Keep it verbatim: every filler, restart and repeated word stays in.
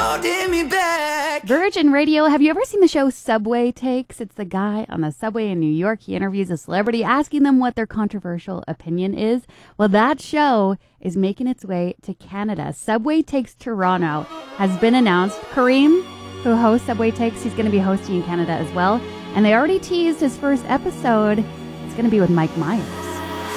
holding me back. Virgin Radio, have you ever seen the show Subway Takes? It's the guy on the subway in New York. He interviews a celebrity asking them what their controversial opinion is. Well, that show is making its way to Canada. Subway Takes Toronto has been announced. Kareem, who hosts Subway Takes, he's going to be hosting in Canada as well. And they already teased his first episode. It's going to be with Mike Myers.